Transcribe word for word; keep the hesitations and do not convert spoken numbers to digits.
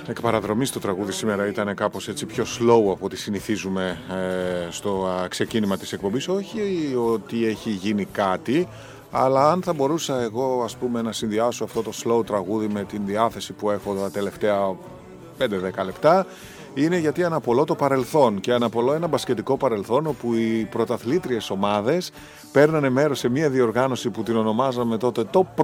Εκ παραδρομής το τραγούδι σήμερα ήταν κάπως έτσι πιο slow από ό,τι συνηθίζουμε ε, στο α, ξεκίνημα της εκπομπής. Όχι ότι έχει γίνει κάτι, αλλά αν θα μπορούσα εγώ ας πούμε να συνδυάσω αυτό το slow τραγούδι με την διάθεση που έχω τα τελευταία πέντε δέκα λεπτά, είναι γιατί αναπολώ το παρελθόν και αναπολώ ένα μπασκετικό παρελθόν όπου οι πρωταθλήτριες ομάδες παίρνανε μέρος σε μια διοργάνωση που την ονομάζαμε τότε το